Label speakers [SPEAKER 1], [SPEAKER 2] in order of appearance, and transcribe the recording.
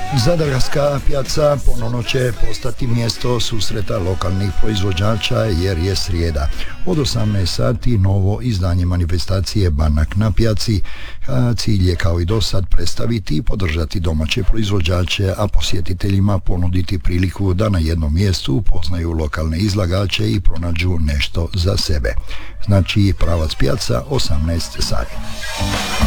[SPEAKER 1] Zadarska pijaca ponovno će postati mjesto susreta lokalnih proizvođača jer je srijeda. Od 18 sati novo izdanje manifestacije Banak na pijaci. Cilj je kao i do sad predstaviti i podržati domaće proizvođače, a posjetiteljima ponuditi priliku da na jednom mjestu upoznaju lokalne izlagače i pronađu nešto za sebe. Znači pravac pijaca 18 sati.